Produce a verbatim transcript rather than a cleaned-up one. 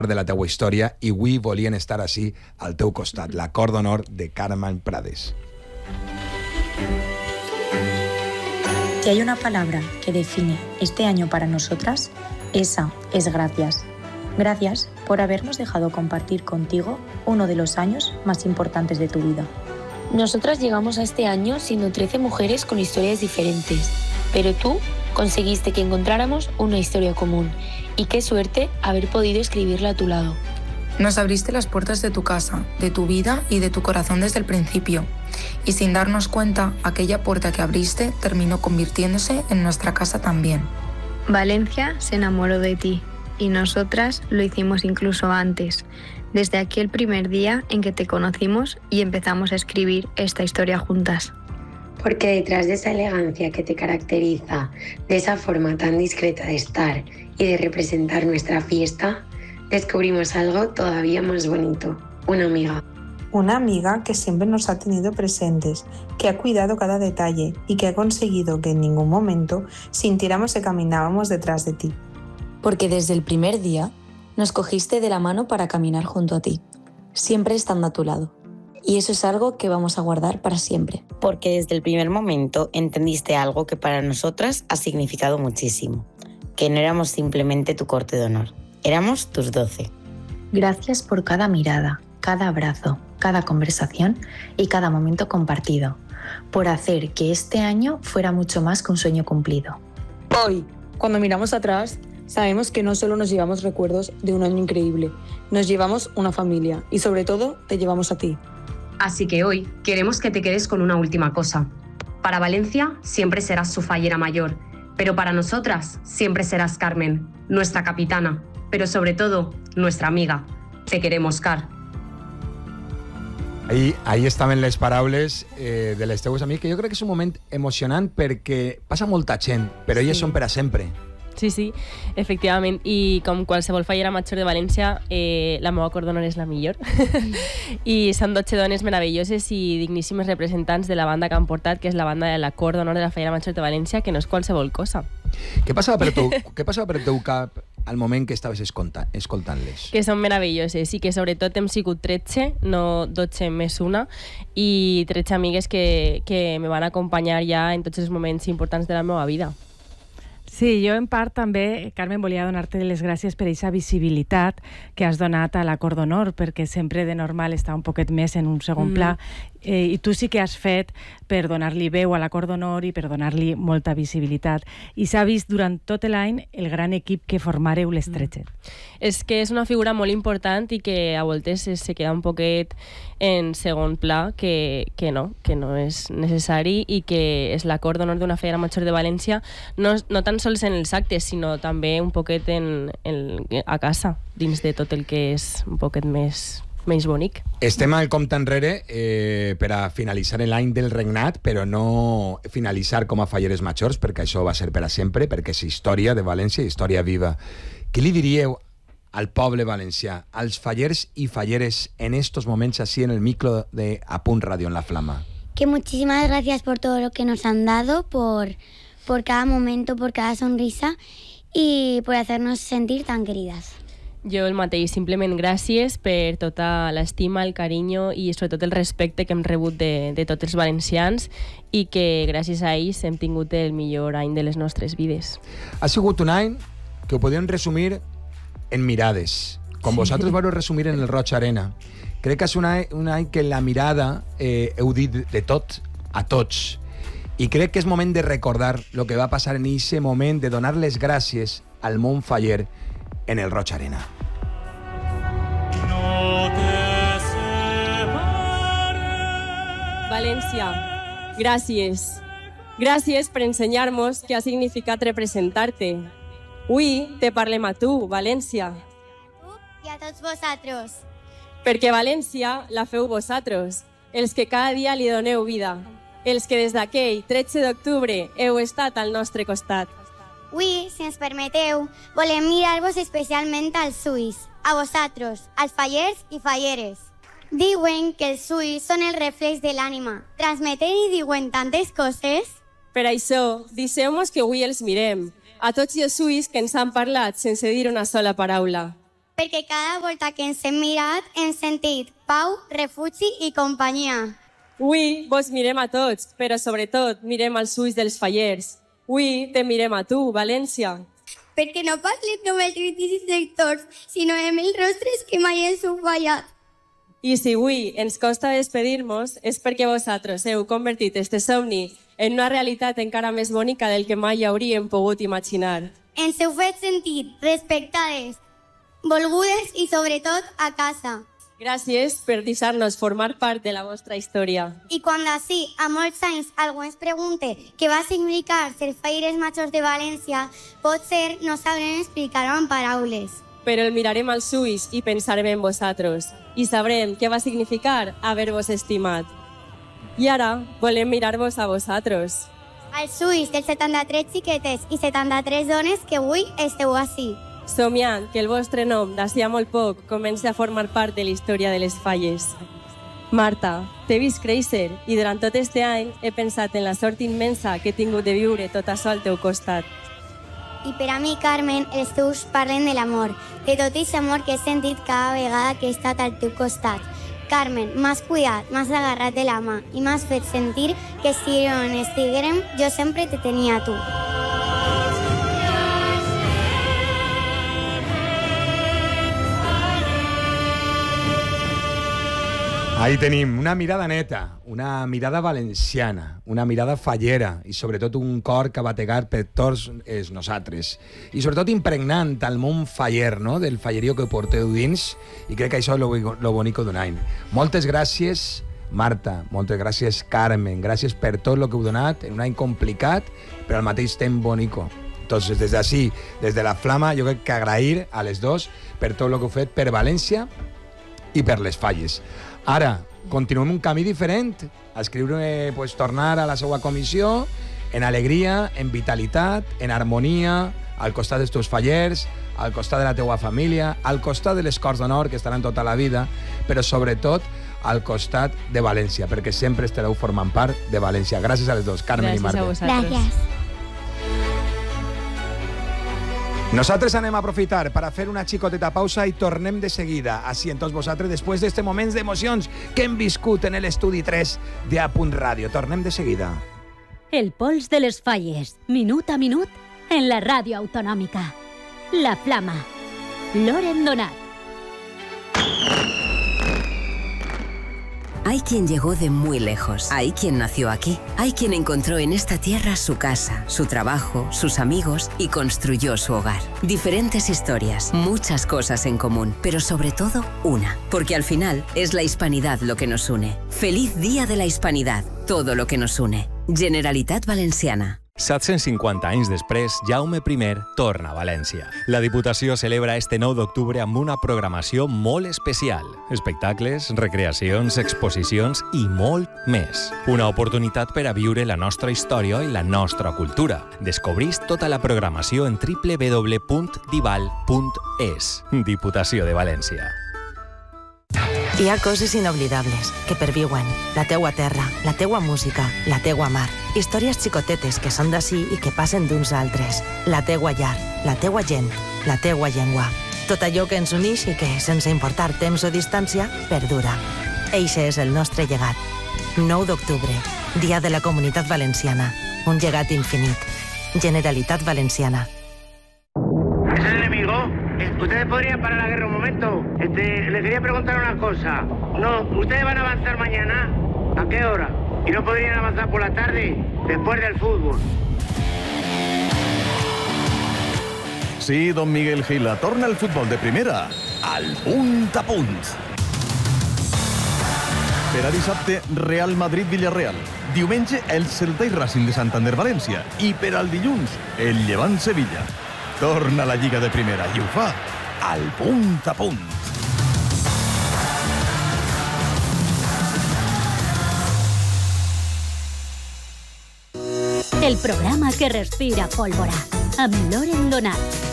de la teua història i avui volien estar així al teu costat, la Cor d'Honor de Carmen Prades. Si hay una palabra que define este año para nosotras, esa es gracias. Gracias por habernos dejado compartir contigo uno de los años más importantes de tu vida. Nosotras llegamos a este año siendo trece mujeres con historias diferentes, pero tú conseguiste que encontráramos una historia común y qué suerte haber podido escribirla a tu lado. Nos abriste las puertas de tu casa, de tu vida y de tu corazón desde el principio. Y sin darnos cuenta, aquella puerta que abriste terminó convirtiéndose en nuestra casa también. Valencia se enamoró de ti y nosotras lo hicimos incluso antes, desde aquel primer día en que te conocimos y empezamos a escribir esta historia juntas. Porque detrás de esa elegancia que te caracteriza, de esa forma tan discreta de estar y de representar nuestra fiesta, descubrimos algo todavía más bonito, una amiga. Una amiga que siempre nos ha tenido presentes, que ha cuidado cada detalle y que ha conseguido que en ningún momento sintiéramos que caminábamos detrás de ti. Porque desde el primer día nos cogiste de la mano para caminar junto a ti, siempre estando a tu lado. Y eso es algo que vamos a guardar para siempre. Porque desde el primer momento entendiste algo que para nosotras ha significado muchísimo, que no éramos simplemente tu corte de honor, éramos tus doce. Gracias por cada mirada, cada abrazo, cada conversación y cada momento compartido, por hacer que este año fuera mucho más que un sueño cumplido. Hoy, cuando miramos atrás, sabemos que no solo nos llevamos recuerdos de un año increíble, nos llevamos una familia y sobre todo te llevamos a ti. Así que hoy queremos que te quedes con una última cosa. Para Valencia siempre serás su fallera mayor, pero para nosotras siempre serás Carmen, nuestra capitana, pero sobre todo nuestra amiga. Te queremos, Car. Ahí, ahí estaven les paraules eh, de les teues amics, que jo crec que és un moment emocionant perquè passa molta gent, però elles sí. són per a sempre. Sí, sí, efectivament. I com qualsevol fallera major de València, eh, la meva Cor d'Honor és la millor. I són dotze dones meravelloses i digníssimes representants de la banda que han portat, que és la banda de la Cor d'Honor de la fallera major de València, que no és qualsevol cosa. Què passava per teu, què passava per teu cap al moment que estaves escoltant-les? Que són meravelloses i que sobretot hem sigut tretze, no dotze més una, i tretze amigues que, que me van acompanyar ja en tots els moments importants de la meva vida. Sí, jo en part també, Carmen, volia donar-te les gràcies per aquesta visibilitat que has donat a la Cor d'Honor, perquè sempre de normal està un poquet més en un segon mm. pla, eh, i tu sí que has fet per donar-li veu a la Cor d'Honor i per donar-li molta visibilitat. I s'ha vist durant tot l'any el gran equip que formareu les tretze. Mm. És que és una figura molt important i que a voltes se queda un poquet en segon pla, que, que no, que no és necessari i que és la Cor d'Honor d'una fallera major de València, no, no tan sols en els actes, sinó també un poquet en, en, a casa, dins de tot el que és un poquet més, menys bonic. Estem al compte enrere eh, per a finalitzar l'any del regnat, però no finalitzar com a falleres majors, perquè això va ser per a sempre, perquè és història de València, història viva. Què li diríeu al poble valencià, als fallers y falleres en estos momentos así en el micro de Apunt Radio en La Flama? Que muchísimas gracias por todo lo que nos han dado, por, por cada momento, por cada sonrisa y por hacernos sentir tan queridas. Jo el mateix, simplement gràcies per tota l'estima, el carinyo i sobretot el respecte que hem rebut de, de tots els valencians i que gràcies a ells hem tingut el millor any de les nostres vides. Ha sigut un any que ho podem resumir en mirades, com sí. vosaltres vau resumir en el Roig Arena. Crec que és un any, un any que la mirada eh, heu dit de tot a tots. I crec que és moment de recordar el que va passar en aquest moment, de donar les gràcies al món faller en el Roig Arena. No te València, gràcies. Gràcies per ensenyar-nos què ha significat representar-te. Avui te parlem a tu, València. I a tots vosaltres. Perquè València la feu vosaltres, els que cada dia li doneu vida, els que des d'aquell tretze d'octubre heu estat al nostre costat. Avui, si ens permeteu, volem mirar-vos especialment als ulls, a vosaltres, als fallers i falleres. Diuen que els ulls són el reflex de l'ànima. Transmeten i diuen tantes coses. Per això, deixeu-nos que avui els mirem, a tots els ulls que ens han parlat sense dir una sola paraula. perquè cada volta que ens hem mirat hem sentit pau, refugi i companyia. Avui vos mirem a tots, però sobretot mirem als ulls dels fallers. Avui te mirem a tu, València. Perquè no parlem només dels sectors, sinó amb els rostres que mai ens heu fallat. I si avui ens costa despedir-nos és perquè vosaltres heu convertit este somni en una realitat encara més bonica del que mai hauríem pogut imaginar. Ens heu fet sentir respectades, volgudes i sobretot a casa. Gràcies per deixar-nos formar part de la vostra història. I quan d'ací a molts anys algú ens pregunte què va significar ser Faires Majors de València, potser no sabrem explicar-ho en paraules. Però el mirarem als ulls i pensarem en vosaltres. I sabrem què va significar haver-vos estimat. I ara volem mirar-vos a vosaltres. Als ulls dels setanta-tres xiquetes i setanta-tres dones que avui esteu ací. Somiant que el vostre nom, d'ací a molt poc, comenci a formar part de la història de les Falles. Marta, t'he vist créixer i durant tot este any he pensat en la sort immensa que he tingut de viure tot això al teu costat. I per a mi, Carmen, els teus parlen de l'amor, de tot aquest amor que he sentit cada vegada que he estat al teu costat. Carmen, m'has cuidat, m'has agarrat de la mà i m'has fet sentir que si on estiguérem, jo sempre te tenia a tu. Ahí tenim una mirada neta, una mirada valenciana, una mirada fallera i sobretot un cor que bategar per tots els nosaltres. I sobretot impregnant el món faller, no?, del fallerio que porteu dins, i crec que això és lo, lo bonico d'un any. Moltes gràcies, Marta, moltes gràcies, Carmen, gràcies per tot el que heu donat en un any complicat, però al mateix temps bonico. Entonces, des d'ací, des de la Flama, jo crec que agrair a les dos per tot el que heu fet per València i per les Falles. Ara, continuem un camí diferent, a escriure, pues, tornar a la seva comissió, en alegria, en vitalitat, en harmonia, al costat dels teus fallers, al costat de la teua família, al costat de les Corts d'Honor, que estaran tota la vida, però sobretot al costat de València, perquè sempre estareu formant part de València. Gràcies a les dos, Carmen i Marta. Gràcies a vosaltres. Gràcies. Nosaltres anem a aprofitar per a fer una xicoteta pausa i tornem de seguida, així en tots vosaltres, després d'este moments d'emocions que hem viscut en l'estudi tres de A Punt Ràdio. Tornem de seguida. El pols de les Falles, minut a minut, en la ràdio autonòmica. La Flama. Loren Donat. Hay quien llegó de muy lejos, hay quien nació aquí, hay quien encontró en esta tierra su casa, su trabajo, sus amigos y construyó su hogar. Diferentes historias, muchas cosas en común, pero sobre todo una, porque al final es la hispanidad lo que nos une. Feliz Día de la Hispanidad, todo lo que nos une. Generalitat Valenciana. set-cents cinquanta anys després, Jaume I torna a València. La Diputació celebra este nou d'octubre amb una programació molt especial. Espectacles, recreacions, exposicions i molt més. Una oportunitat per a viure la nostra història i la nostra cultura. Descobrís tota la programació en w w w punt dival punt es. Diputació de València. Hi ha coses inoblidables que perviuen. La teua terra, la teua música, la teua mar. Històries xicotetes que són d'ací i que passen d'uns a altres. La teua llar, la teua gent, la teua llengua. Tot allò que ens uneix i que, sense importar temps o distància, perdura. Eixe és el nostre llegat. nou d'octubre, Dia de la Comunitat Valenciana. Un llegat infinit. Generalitat Valenciana. ¿Es el enemigo? ¿Ustedes podrían parar la guerra un momento? Este, les quería preguntar una cosa. No, ¿ustedes van a avanzar mañana? ¿A qué hora? ¿Y no podrían avanzar por la tarde? Después del fútbol. Sí, don Miguel Gila, torna el futbol de primera al punt a punt. Per a dissabte, Real Madrid-Villarreal. Diumenge, el Celta i Racing de Santander-València. I per al dilluns, el Llevant-Sevilla. Torna a la Lliga de Primera i ho fa al punt a punt. El programa que respira pólvora, amb Loren Donat.